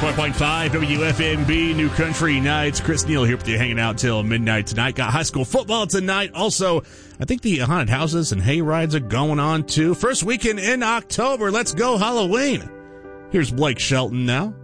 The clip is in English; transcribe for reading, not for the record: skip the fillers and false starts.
104.5 WFNB New Country Nights. Chris Neal here with you, hanging out till midnight tonight. Got high school football tonight. Also, I think the haunted houses and hay rides are going on too. First weekend in October. Let's go Halloween. Here's Blake Shelton now.